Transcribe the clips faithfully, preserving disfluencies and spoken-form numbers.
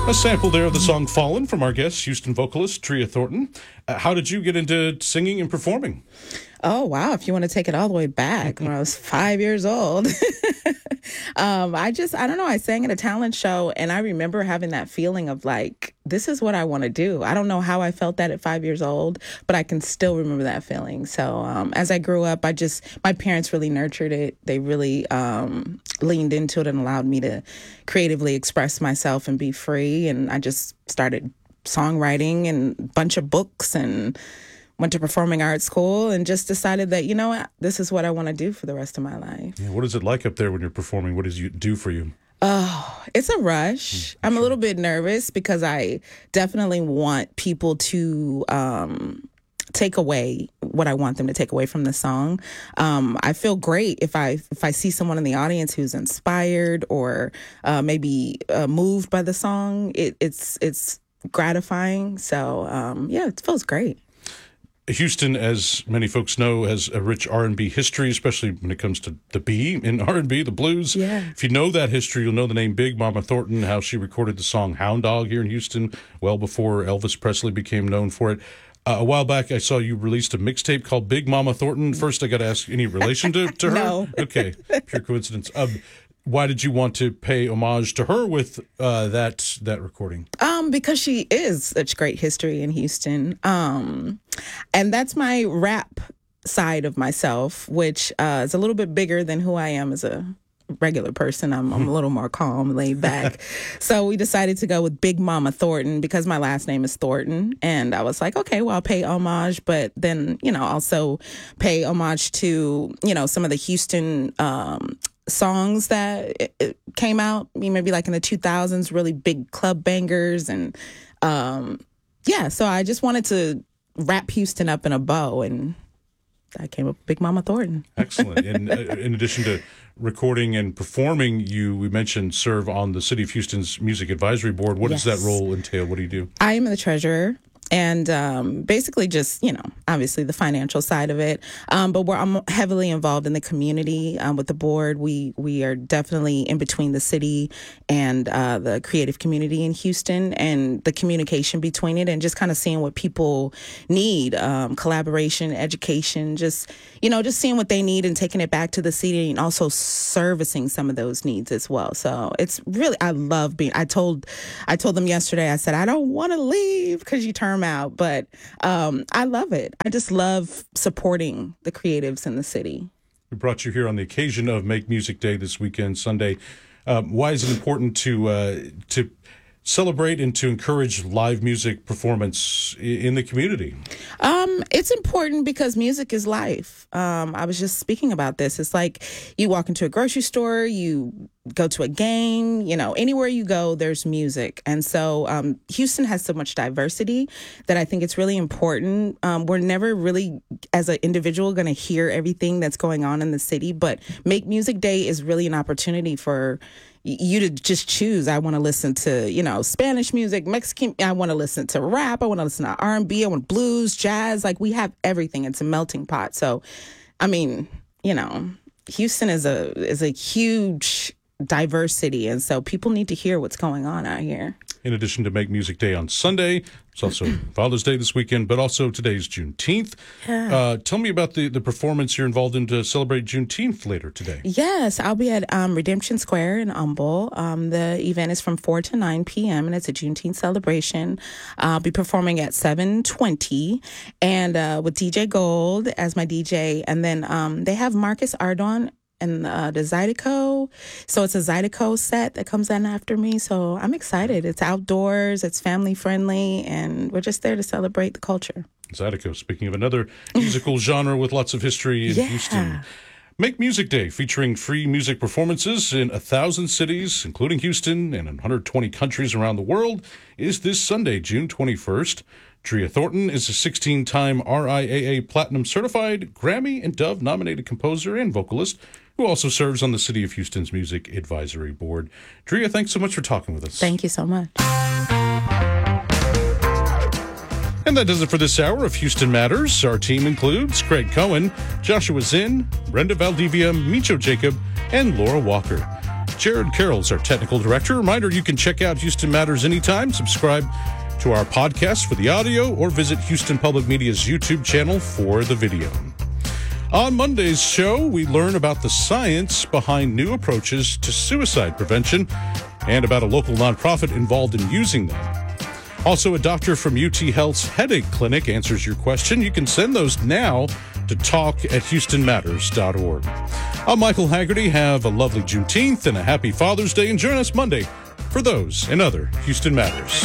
A sample there of the song Fallen from our guest, Houston vocalist Tria Thornton. Uh, how did you get into singing and performing? Oh, wow. If you want to take it all the way back, when I was five years old. um, I just, I don't know, I sang at a talent show, and I remember having that feeling of like, this is what I want to do. I don't know how I felt that at five years old, but I can still remember that feeling. So um, as I grew up, I just, my parents really nurtured it. They really um, leaned into it and allowed me to creatively express myself and be free. And I just started songwriting and a bunch of books and went to performing arts school and just decided that, you know what, this is what I want to do for the rest of my life. Yeah, what is it like up there when you're performing? What does it do for you? Oh, it's a rush. I'm sure. A little bit nervous because I definitely want people to um, take away what I want them to take away from the song. Um, I feel great if I if I see someone in the audience who's inspired or uh, maybe uh, moved by the song. It, it's it's gratifying. So um, yeah, it feels great. Houston, as many folks know, has a rich R and B history, especially when it comes to the B in R and B, the blues. Yeah. If you know that history, you'll know the name Big Mama Thornton, how she recorded the song Hound Dog here in Houston well before Elvis Presley became known for it. Uh, a while back, I saw you released a mixtape called Big Mama Thornton. First, I got to ask, any relation to, to her? No. Okay, pure coincidence. Um, why did you want to pay homage to her with uh, that that recording? Um, because she is such great history in Houston. Um, and that's my rap side of myself, which uh, is a little bit bigger than who I am as a regular person. I'm, I'm a little more calm, laid back. So we decided to go with Big Mama Thornton because my last name is Thornton. And I was like, okay, well, I'll pay homage, but then, you know, also pay homage to, you know, some of the Houston um songs that it, it came out maybe like in the two thousands, really big club bangers. And um, yeah, so I just wanted to wrap Houston up in a bow, and I came up with Big Mama Thornton. Excellent. And uh, in addition to recording and performing, you, we mentioned, serve on the City of Houston's Music Advisory Board. What Yes. does that role entail? What do you do? I am the treasurer. And um, basically just, you know, obviously the financial side of it. Um, but we're I'm heavily involved in the community um, with the board. We we are definitely in between the city and uh, the creative community in Houston, and the communication between it, and just kind of seeing what people need, um, collaboration, education, just, you know, just seeing what they need and taking it back to the city, and also servicing some of those needs as well. So it's really, I love being, I told, I told them yesterday, I said, I don't want to leave because you turn out, but um, I love it. I just love supporting the creatives in the city. We brought you here on the occasion of Make Music Day this weekend, Sunday. Um, why is it important to uh, to celebrate and to encourage live music performance in the community? Um, it's important because music is life. Um, I was just speaking about this. It's like you walk into a grocery store, you go to a game, you know, anywhere you go, there's music. And so um, Houston has so much diversity that I think it's really important. Um, we're never really, as an individual, going to hear everything that's going on in the city, but Make Music Day is really an opportunity for you to just choose. I want to listen to, you know, Spanish music, Mexican. I want to listen to rap. I want to listen to R and B. I want blues, jazz. Like, we have everything. It's a melting pot. So, I mean, you know, Houston is a is a huge diversity, and so people need to hear what's going on out here. In addition to Make Music Day on Sunday, it's also Father's Day this weekend, but also today's Juneteenth. Yeah. Uh, tell me about the, the performance you're involved in to celebrate Juneteenth later today. Yes, I'll be at um, Redemption Square in Humble. Um, the event is from four to nine p.m., and it's a Juneteenth celebration. I'll be performing at seven twenty, and uh, with D J Gold as my D J. And then um, they have Marcus Ardon and uh, the Zydeco. So it's a Zydeco set that comes in after me. So I'm excited. It's outdoors, it's family friendly, and we're just there to celebrate the culture. Zydeco, speaking of another musical genre with lots of history in yeah. Houston. Make Music Day, featuring free music performances in a thousand cities, including Houston, and in one hundred twenty countries around the world, is this Sunday, June twenty-first. Tria Thornton is a sixteen-time R I A A Platinum Certified, Grammy and Dove nominated composer and vocalist, who also serves on the City of Houston's Music Advisory Board. Tria, thanks so much for talking with us. Thank you so much. And that does it for this hour of Houston Matters. Our team includes Craig Cohen, Joshua Zinn, Brenda Valdivia, Micho Jacob, and Laura Walker. Jared Carroll's our technical director. Reminder, you can check out Houston Matters anytime. Subscribe to our podcast for the audio or visit Houston Public Media's YouTube channel for the video. On Monday's show, we learn about the science behind new approaches to suicide prevention and about a local nonprofit involved in using them. Also, a doctor from U T Health's headache clinic answers your question. You can send those now to talk at houston matters dot org. I'm Michael Haggerty. Have a lovely Juneteenth and a happy Father's Day, and join us Monday for those and other Houston Matters.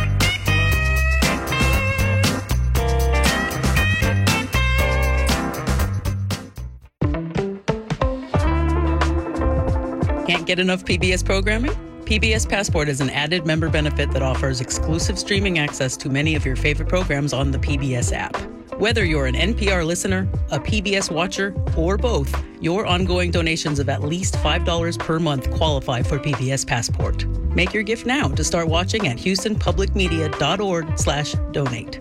Can't get enough P B S programming? P B S Passport is an added member benefit that offers exclusive streaming access to many of your favorite programs on the P B S app. Whether you're an N P R listener, a P B S watcher, or both, your ongoing donations of at least five dollars per month qualify for P B S Passport. Make your gift now to start watching at houston public media dot org slash donate.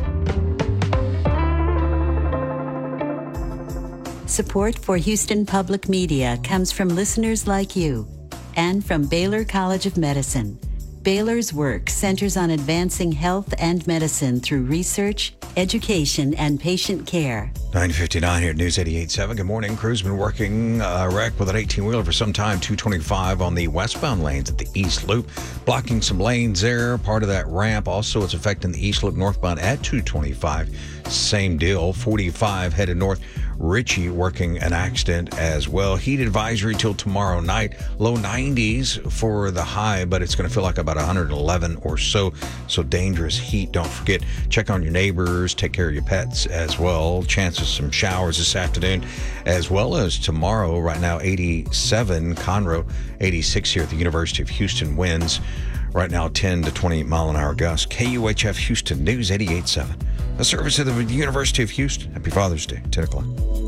Support for Houston Public Media comes from listeners like you and from Baylor College of Medicine. Baylor's work centers on advancing health and medicine through research, education, and patient care. nine fifty-nine here at News eighty-eight point seven. Good morning. Crew's been working a wreck with an eighteen-wheeler for some time, two twenty-five on the westbound lanes at the East Loop, blocking some lanes there, part of that ramp. Also, it's affecting the East Loop northbound at two twenty-five. Same deal, forty-five headed north. Ritchie working an accident as well. Heat advisory till tomorrow night. Low nineties for the high, but it's going to feel like about one hundred eleven or so. So dangerous heat. Don't forget, check on your neighbors, take care of your pets as well. Chance of some showers this afternoon as well as tomorrow. Right now, eighty-seven. Conroe, eighty-six here at the University of Houston. Winds right now ten to twenty mile an hour gusts. K U H F Houston News eighty-eight point seven. A service of the University of Houston. Happy Father's Day, ten o'clock.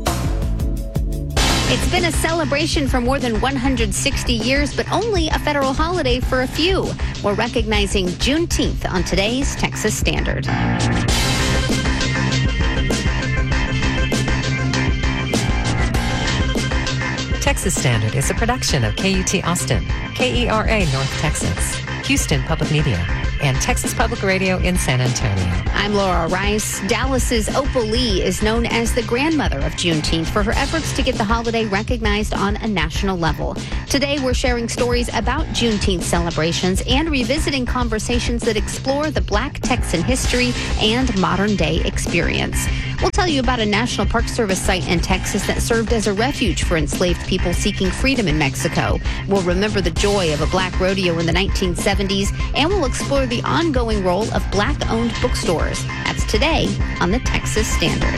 It's been a celebration for more than one hundred sixty years, but only a federal holiday for a few. We're recognizing Juneteenth on today's Texas Standard. Texas Standard is a production of K U T Austin, K E R A North Texas, Houston Public Media, and Texas Public Radio in San Antonio. I'm Laura Rice. Dallas's Opal Lee is known as the grandmother of Juneteenth for her efforts to get the holiday recognized on a national level. Today, we're sharing stories about Juneteenth celebrations and revisiting conversations that explore the Black Texan history and modern-day experience. We'll tell you about a National Park Service site in Texas that served as a refuge for enslaved people seeking freedom in Mexico. We'll remember the joy of a black rodeo in the nineteen seventies, and we'll explore the ongoing role of black-owned bookstores. That's today on the Texas Standard.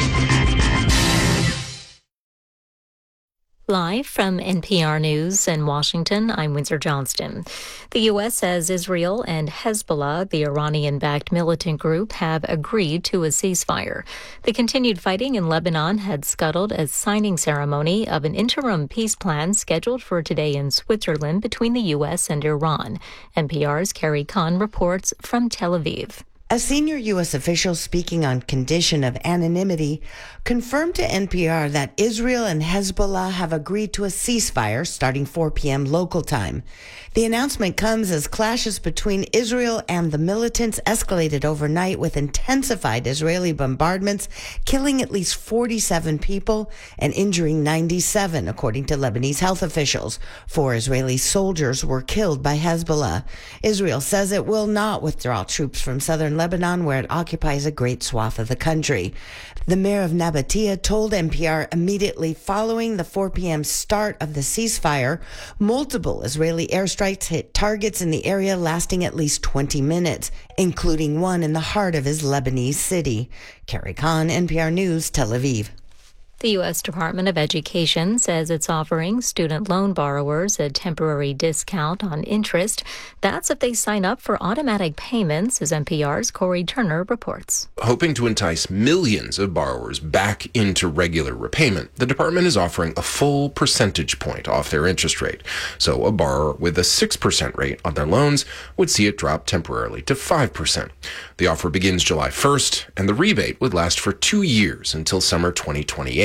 Live from N P R News in Washington, I'm Windsor Johnston. The U S says Israel and Hezbollah, the Iranian-backed militant group, have agreed to a ceasefire. The continued fighting in Lebanon had scuttled a signing ceremony of an interim peace plan scheduled for today in Switzerland between the U S and Iran. N P R's Carrie Kahn reports from Tel Aviv. A senior U S official speaking on condition of anonymity confirmed to N P R that Israel and Hezbollah have agreed to a ceasefire starting four p.m. local time. The announcement comes as clashes between Israel and the militants escalated overnight with intensified Israeli bombardments, killing at least forty-seven people and injuring ninety-seven, according to Lebanese health officials. Four Israeli soldiers were killed by Hezbollah. Israel says it will not withdraw troops from southern Lebanon, where it occupies a great swath of the country. The mayor of Nabatea told N P R immediately following the four p.m. start of the ceasefire, multiple Israeli airstrikes hit targets in the area lasting at least twenty minutes, including one in the heart of his Lebanese city. Carrie Kahn, N P R News, Tel Aviv. The U S Department of Education says it's offering student loan borrowers a temporary discount on interest. That's if they sign up for automatic payments, as N P R's Corey Turner reports. Hoping to entice millions of borrowers back into regular repayment, the department is offering a full percentage point off their interest rate. So a borrower with a six percent rate on their loans would see it drop temporarily to five percent. The offer begins July first, and the rebate would last for two years until summer twenty twenty-eight.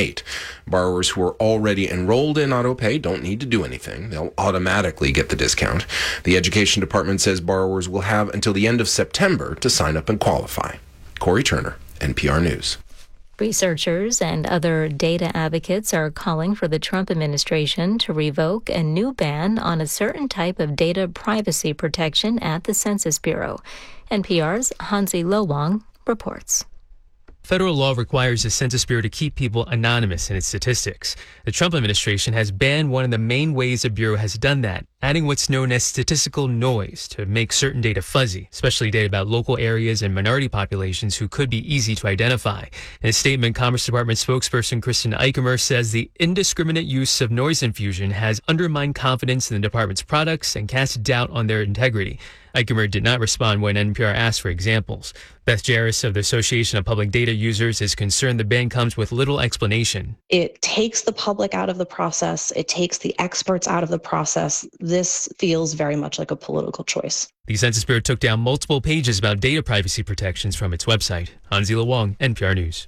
twenty-eight. Borrowers who are already enrolled in AutoPay don't need to do anything. They'll automatically get the discount. The Education Department says borrowers will have until the end of September to sign up and qualify. Corey Turner, N P R News. Researchers and other data advocates are calling for the Trump administration to revoke a new ban on a certain type of data privacy protection at the Census Bureau. N P R's Hansi Lowong reports. Federal law requires the Census Bureau to keep people anonymous in its statistics. The Trump administration has banned one of the main ways the Bureau has done that, adding what's known as statistical noise to make certain data fuzzy, especially data about local areas and minority populations who could be easy to identify. In a statement, Commerce Department spokesperson Kristen Eichemer says the indiscriminate use of noise infusion has undermined confidence in the department's products and cast doubt on their integrity. Eichemer did not respond when N P R asked for examples. Beth Jarris of the Association of Public Data Users is concerned the ban comes with little explanation. It takes the public out of the process. It takes the experts out of the process. This feels very much like a political choice. The Census Bureau took down multiple pages about data privacy protections from its website. Hansi Lowong, N P R News.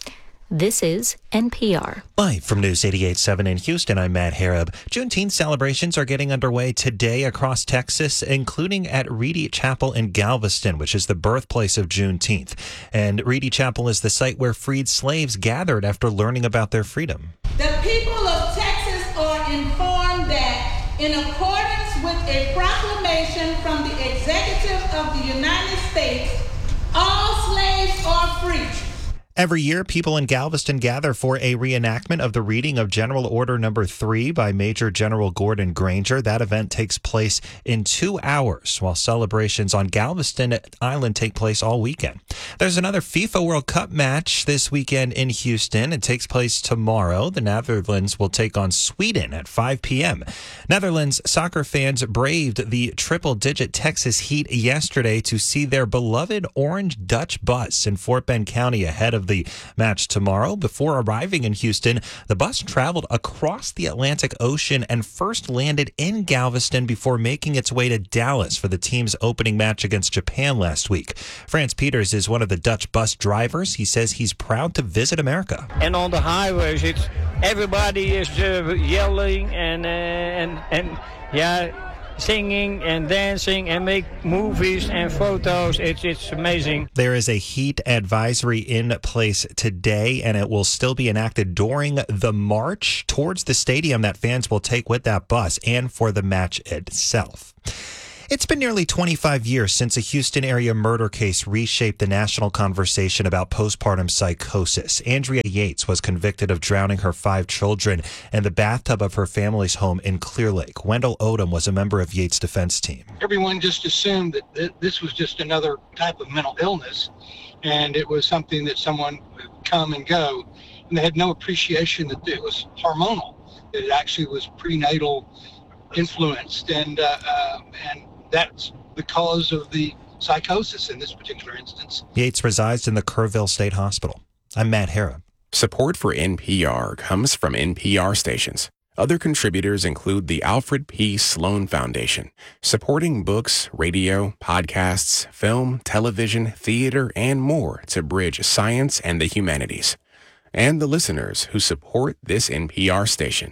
This is N P R. Live from News eighty-eight point seven in Houston, I'm Matt Harab. Juneteenth celebrations are getting underway today across Texas, including at Reedy Chapel in Galveston, which is the birthplace of Juneteenth. And Reedy Chapel is the site where freed slaves gathered after learning about their freedom. The people of Texas are informed that, in accordance with a proclamation from the Executive of the United States, all slaves are free. Every year, people in Galveston gather for a reenactment of the reading of General Order Number three by Major General Gordon Granger. That event takes place in two hours, while celebrations on Galveston Island take place all weekend. There's another FIFA World Cup match this weekend in Houston. It takes place tomorrow. The Netherlands will take on Sweden at five p.m. Netherlands soccer fans braved the triple-digit Texas heat yesterday to see their beloved orange Dutch bus in Fort Bend County ahead of the match tomorrow. Before arriving in Houston, the bus traveled across the Atlantic Ocean and first landed in Galveston before making its way to Dallas for the team's opening match against Japan last week. France Peters is one of the Dutch bus drivers. He says he's proud to visit America. And on the highways, it's everybody is uh, yelling and uh, and and yeah. singing and dancing and make movies and photos. It's it's amazing. There is a heat advisory in place today, and it will still be enacted during the march towards the stadium that fans will take with that bus and for the match itself. It's been nearly twenty-five years since a Houston area murder case reshaped the national conversation about postpartum psychosis. Andrea Yates was convicted of drowning her five children in the bathtub of her family's home in Clear Lake. Wendell Odom was a member of Yates' defense team. Everyone just assumed that th- this was just another type of mental illness, and it was something that someone would come and go, and they had no appreciation that it was hormonal, that it actually was prenatal influenced, and uh, uh, and that's the cause of the psychosis in this particular instance. Yates resides in the Kerrville State Hospital. I'm Matt Harab. Support for N P R comes from N P R stations. Other contributors include the Alfred P. Sloan Foundation, supporting books, radio, podcasts, film, television, theater, and more to bridge science and the humanities. And the listeners who support this N P R station.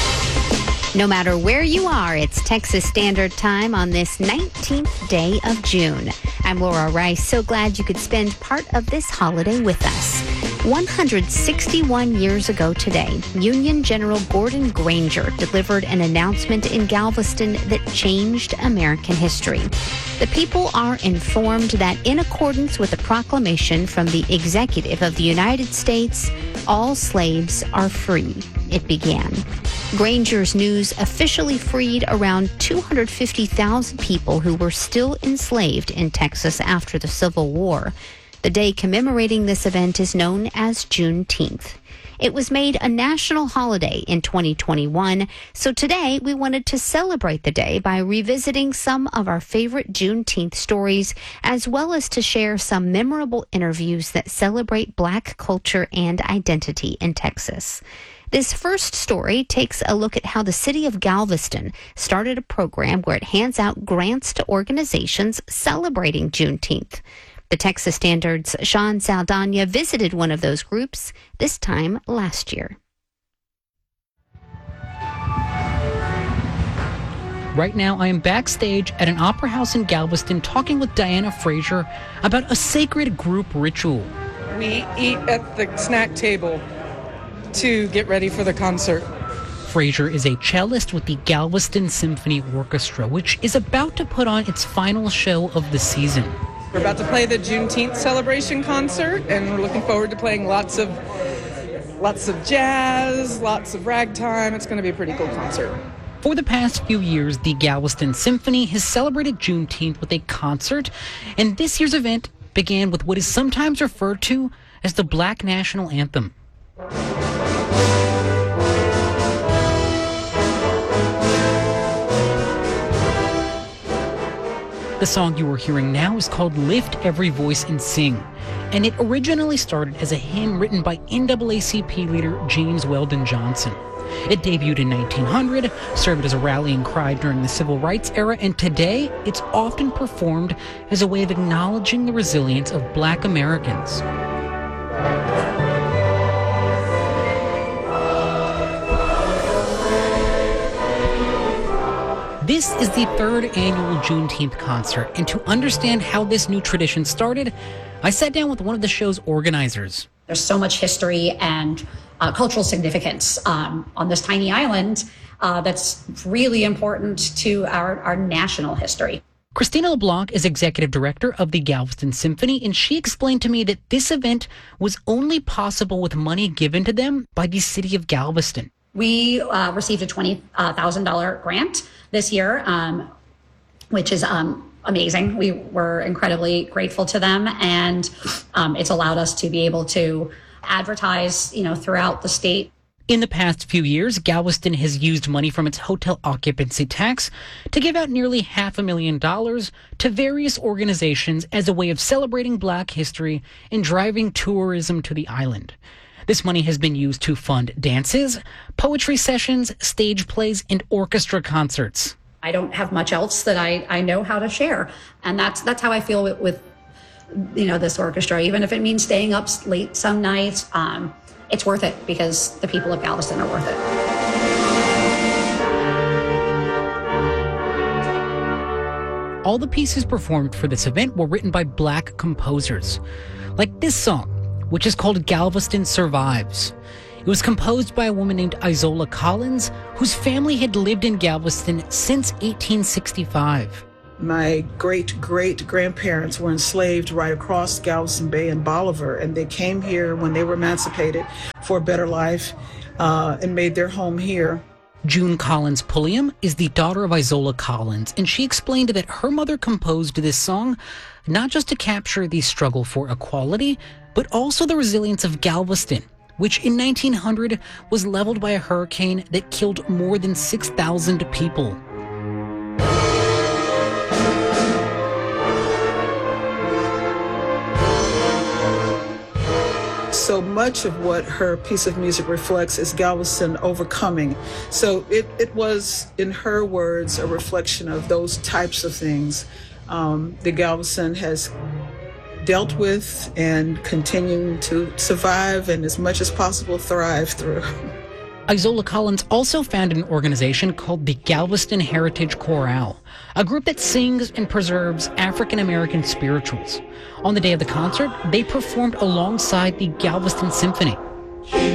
No matter where you are, it's Texas Standard Time on this nineteenth day of June. I'm Laura Rice. So glad you could spend part of this holiday with us. one hundred sixty-one years ago today, Union General Gordon Granger delivered an announcement in Galveston that changed American history. The people are informed that in accordance with a proclamation from the Executive of the United States, all slaves are free. It began. Granger's news officially freed around two hundred fifty thousand people who were still enslaved in Texas after the Civil War. The day commemorating this event is known as Juneteenth. It was made a national holiday in twenty twenty-one, so today we wanted to celebrate the day by revisiting some of our favorite Juneteenth stories, as well as to share some memorable interviews that celebrate Black culture and identity in Texas. This first story takes a look at how the city of Galveston started a program where it hands out grants to organizations celebrating Juneteenth. The Texas Standard's Sean Saldana visited one of those groups, this time last year. Right now, I am backstage at an opera house in Galveston talking with Diana Frazier about a sacred group ritual. We eat at the snack table to get ready for the concert. Frazier is a cellist with the Galveston Symphony Orchestra, which is about to put on its final show of the season. We're about to play the Juneteenth celebration concert, and we're looking forward to playing lots of lots of jazz, lots of ragtime. It's going to be a pretty cool concert. For the past few years, the Galveston Symphony has celebrated Juneteenth with a concert, and this year's event began with what is sometimes referred to as the Black National Anthem. The song you are hearing now is called Lift Every Voice and Sing, and it originally started as a hymn written by N double A C P leader James Weldon Johnson. It debuted in nineteen hundred, served as a rallying cry during the Civil Rights era, and today it's often performed as a way of acknowledging the resilience of Black Americans. This is the third annual Juneteenth concert, and to understand how this new tradition started, I sat down with one of the show's organizers. There's so much history and uh, cultural significance um, on this tiny island uh, that's really important to our, our national history. Christina LeBlanc is executive director of the Galveston Symphony, and she explained to me that this event was only possible with money given to them by the city of Galveston. We uh, received a twenty thousand dollars grant this year, um, which is um, amazing. We were incredibly grateful to them, and um, it's allowed us to be able to advertise, you know, throughout the state. In the past few years, Galveston has used money from its hotel occupancy tax to give out nearly half a million dollars to various organizations as a way of celebrating Black history and driving tourism to the island. This money has been used to fund dances, poetry sessions, stage plays, and orchestra concerts. I don't have much else that I, I know how to share. And that's that's how I feel with, with you know, this orchestra. Even if it means staying up late some nights, um, it's worth it because the people of Galveston are worth it. All the pieces performed for this event were written by Black composers, like this song, which is called Galveston Survives. It was composed by a woman named Isola Collins, whose family had lived in Galveston since eighteen sixty-five. My great-great-grandparents were enslaved right across Galveston Bay and Bolivar, and they came here when they were emancipated for a better life uh, and made their home here. June Collins Pulliam is the daughter of Isola Collins, and she explained that her mother composed this song not just to capture the struggle for equality, but also the resilience of Galveston, which in nineteen hundred was leveled by a hurricane that killed more than six thousand people. So much of what her piece of music reflects is Galveston overcoming. So it, it was, in her words, a reflection of those types of things um, that Galveston has dealt with and continuing to survive and as much as possible thrive through. Isola Collins also founded an organization called the Galveston Heritage Chorale, a group that sings and preserves African American spirituals. On the day of the concert, they performed alongside the Galveston Symphony.